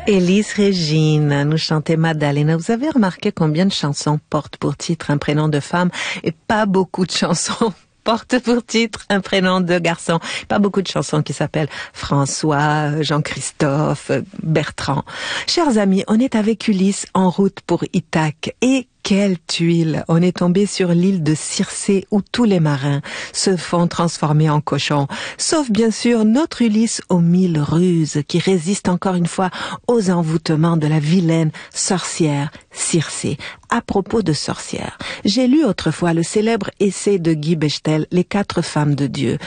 Elis Regina nous chantait Maddalena. Vous avez remarqué combien de chansons portent pour titre un prénom de femme et pas beaucoup de chansons portent pour titre un prénom de garçon. Pas beaucoup de chansons qui s'appellent François, Jean-Christophe, Bertrand. Chers amis, on est avec Ulysse en route pour Ithaque et quelle tuile! On est tombé sur l'île de Circé où tous les marins se font transformer en cochons. Sauf bien sûr notre Ulysse aux 1000 ruses qui résiste encore une fois aux envoûtements de la vilaine sorcière Circé. À propos de sorcières, j'ai lu autrefois le célèbre essai de Guy Bechtel, Les 4 femmes de Dieu.